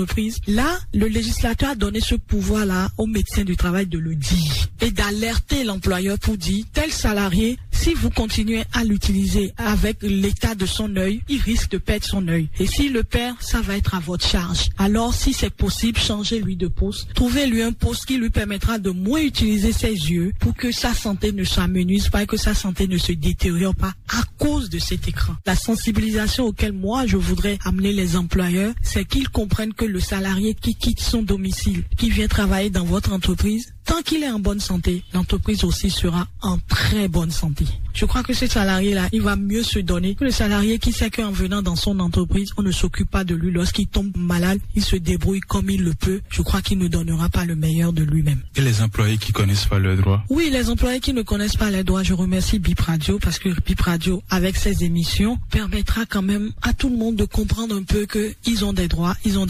entreprise. Là, le législateur a donné ce pouvoir-là au médecin du travail de le dire et d'alerter l'employeur pour dire tel salarié, si vous continuez à l'utiliser avec l'état de son œil, il risque de perdre son œil. Et s'il le perd, ça va être à votre charge. Alors, si c'est possible, changez-lui de poste. Trouvez-lui un poste qui lui permettra de moins utiliser ses yeux pour que sa santé ne s'amenuise pas et que sa santé ne se détériore pas à cause de cet écran. La sensibilisation auquel moi je voudrais amener les employeurs, c'est qu'ils comprennent que le salarié qui quitte son domicile, qui vient travailler dans votre entreprise, tant qu'il est en bonne santé, l'entreprise aussi sera en très bonne santé. Je crois que ce salarié-là, il va mieux se donner que le salarié qui sait qu'en venant dans son entreprise, on ne s'occupe pas de lui. Lorsqu'il tombe malade, il se débrouille comme il le peut. Je crois qu'il ne donnera pas le meilleur de lui-même. Et les employés qui connaissent pas leurs droits? Oui, les employés qui ne connaissent pas les droits, je remercie BIP Radio parce que BIP Radio, avec ses émissions, permettra quand même à tout le monde de comprendre un peu qu'ils ont des droits, ils ont